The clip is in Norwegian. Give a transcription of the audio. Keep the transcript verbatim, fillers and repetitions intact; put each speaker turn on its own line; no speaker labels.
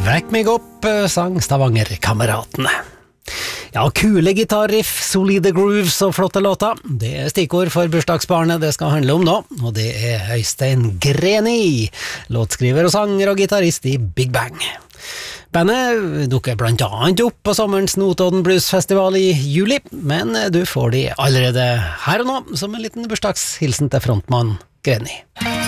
Vekk meg opp, sang Stavanger-kameratene. Ja, kule gitarriff, solide grooves og flotte låter. Det er stikkord for bursdagsbarnet det skal handle om nå, og det er Øystein Greni, låtskriver og sanger og gitarrist i Big Bang. Bandet dukker blant annet opp på sommerens Notodden Bluesfestival i juli, men du får de allerede her og nå som en liten bursdagshilsen til frontmann Greni.